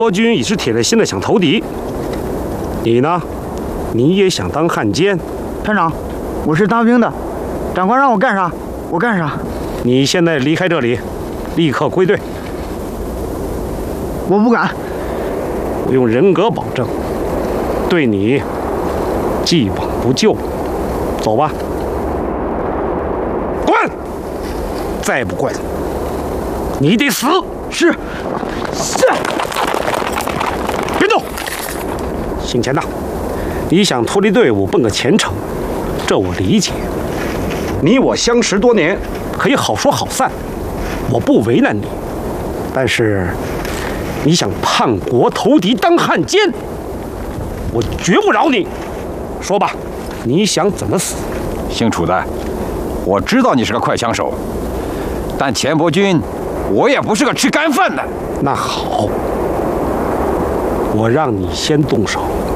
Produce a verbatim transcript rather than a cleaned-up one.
国军已是铁了心的想投敌，你呢？你也想当汉奸？ 团长，我是当兵的，长官让我干啥，我干啥。 你现在离开这里，立刻归队。 我不敢。 我用人格保证，对你既往不咎。走吧。滚！再不滚，你得死！ 是，是。 别动！姓钱的，你想脱离队伍奔个前程，这我理解。你我相识多年，可以好说好散，我不为难你。但是，你想叛国投敌当汉奸，我绝不饶你。说吧，你想怎么死？ 姓楚的，我知道你是个快枪手，但钱伯钧，我也不是个吃干饭的。 那好，我让你先动手。